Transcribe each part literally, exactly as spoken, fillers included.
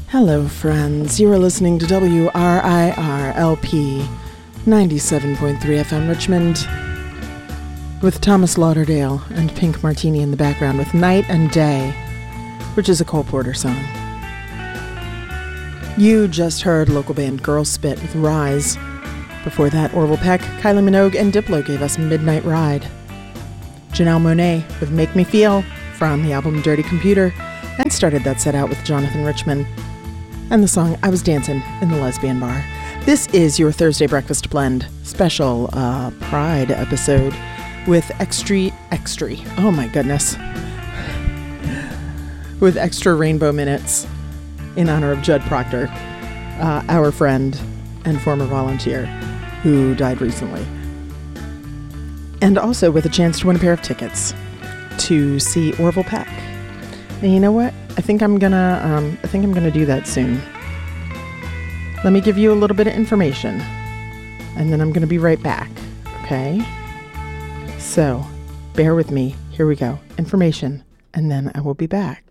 Hello, friends. You are listening to W R I R L P ninety-seven point three F M Richmond with Thomas Lauderdale and Pink Martini in the background with Night and Day, which is a Cole Porter song. You just heard local band Girl Spit with Rise. Before that, Orville Peck, Kylie Minogue, and Diplo gave us Midnight Ride. Janelle Monáe with Make Me Feel from the album Dirty Computer, and started that set out with Jonathan Richman and the song I Was Dancing in the Lesbian Bar. This is your Thursday Breakfast Blend special uh, Pride episode with extra, extra, oh my goodness, with extra rainbow minutes in honor of Judd Proctor, uh, our friend and former volunteer who died recently. And also with a chance to win a pair of tickets to see Orville Peck. And you know what? I think I'm gonna, um, I think I'm gonna do that soon. Let me give you a little bit of information, and then I'm gonna be right back, okay? So, bear with me. Here we go. Information, and then I will be back.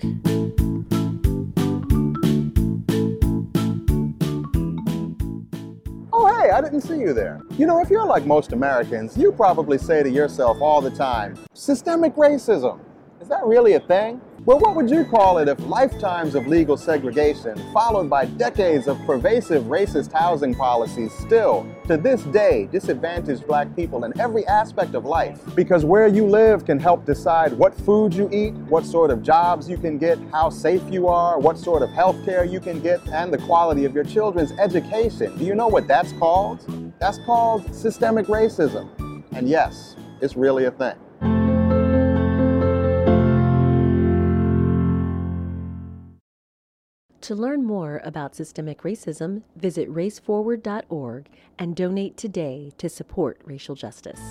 Oh, hey, I didn't see you there. You know, if you're like most Americans, you probably say to yourself all the time, systemic racism. Is that really a thing? Well, what would you call it if lifetimes of legal segregation, followed by decades of pervasive racist housing policies, still, to this day, disadvantage black people in every aspect of life? Because where you live can help decide what food you eat, what sort of jobs you can get, how safe you are, what sort of health care you can get, and the quality of your children's education. Do you know what that's called? That's called systemic racism. And yes, it's really a thing. To learn more about systemic racism, visit race forward dot org and donate today to support racial justice.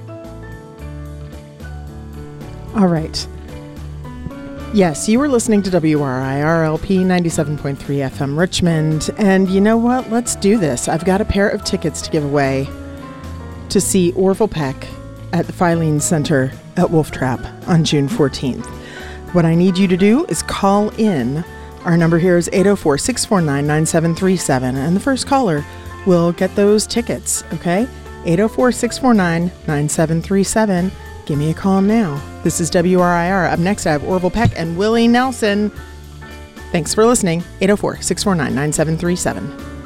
All right. Yes, you were listening to W R I R L P ninety-seven point three F M Richmond, and you know what? Let's do this. I've got a pair of tickets to give away to see Orville Peck at the Filene Center at Wolf Trap on June fourteenth. What I need you to do is call in. Our number here is eight oh four, six four nine, nine seven three seven, and the first caller will get those tickets, okay? eight oh four, six four nine, nine seven three seven. Give me a call now. This is W R I R. Up next, I have Orville Peck and Willie Nelson. Thanks for listening. eight oh four, six four nine, nine seven three seven.